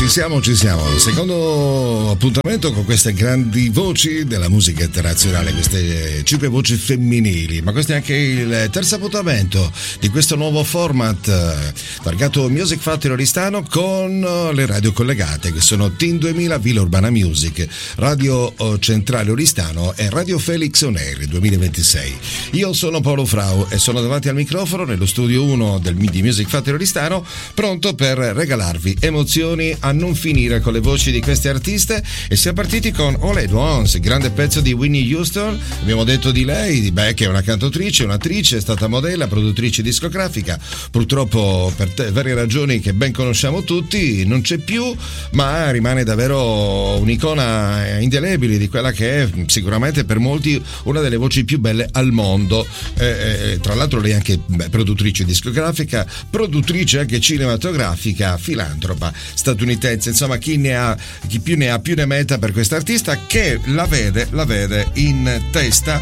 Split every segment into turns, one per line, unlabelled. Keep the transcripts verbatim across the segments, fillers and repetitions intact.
ci siamo, ci siamo. Secondo appuntamento con queste grandi voci della musica internazionale, queste cinque voci femminili, ma questo è anche il terzo appuntamento di questo nuovo format targato Music Factory Oristano con le radio collegate che sono T I N duemila, Villa Urbana Music, Radio Centrale Oristano e Radio Felix On Air duemilaventisei. Io sono Paolo Frau e sono davanti al microfono nello studio uno del di Music Factory Oristano, pronto per regalarvi emozioni a non finire con le voci di queste artiste. E siamo partiti con All at Once, grande pezzo di Whitney Houston. Abbiamo detto di lei, beh, che è una cantautrice, un'attrice, è stata modella, produttrice discografica. Purtroppo per te, varie ragioni che ben conosciamo tutti non c'è più, ma rimane davvero un'icona indelebile di quella che è sicuramente per molti una delle voci più belle al mondo. Eh, tra l'altro lei è anche beh, produttrice discografica, produttrice anche cinematografica, filantropa statunitense, insomma chi ne ha chi più ne ha più ne metta per questa artista che la vede la vede in testa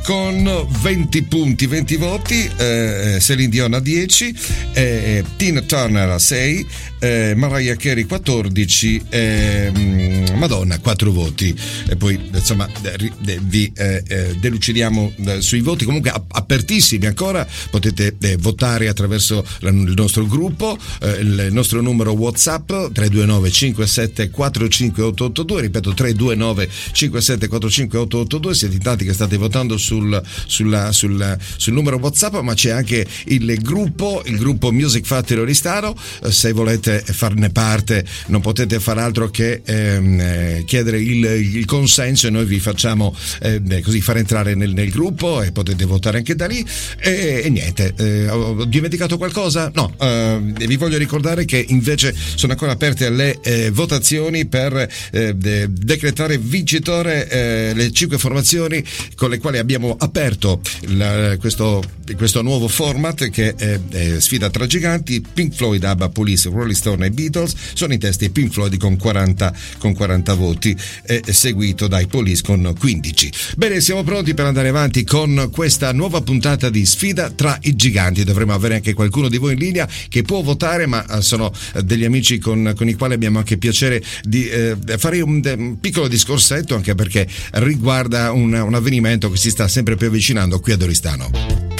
con venti punti, venti voti, eh, Celine Dion a dieci, eh, Tina Turner a sei, eh, Mariah Carey quattordici, eh, Madonna quattro voti. E poi insomma vi eh, eh, delucidiamo eh, sui voti comunque apertissimi ancora, potete eh, votare attraverso il nostro gruppo, eh, il nostro numero WhatsApp tre due nove cinque sette quattro cinque otto otto due, ripeto tre due nove cinque sette quattro cinque otto otto due. Siete in tanti che state votando sul, sulla, sul, sul numero WhatsApp, ma c'è anche il gruppo, il gruppo Music Factory Oristano. Eh, se volete farne parte non potete far altro che ehm, chiedere il, il consenso e noi vi facciamo eh, così far entrare nel, nel gruppo e potete votare anche da lì. E, e niente, eh, ho dimenticato qualcosa? No, eh, vi voglio ricordare che invece sono ancora aperte le eh, votazioni per eh, de- decretare vincitore eh, le cinque formazioni con le quali abbiamo aperto la, questo, questo nuovo format che è, è sfida tra giganti. Pink Floyd, ABBA, Police, Rolling Stone e Beatles sono in testa, i Pink Floyd con quaranta, con quaranta voti, e seguito dai Police con quindici. Bene, siamo pronti per andare avanti con questa nuova puntata di sfida tra i giganti. Dovremo avere anche qualcuno di voi in linea che può votare, ma sono degli amici con, con i quali abbiamo anche piacere di eh, fare un, un piccolo discorsetto, anche perché riguarda un, un avvenimento che si sta sempre più avvicinando qui ad Oristano.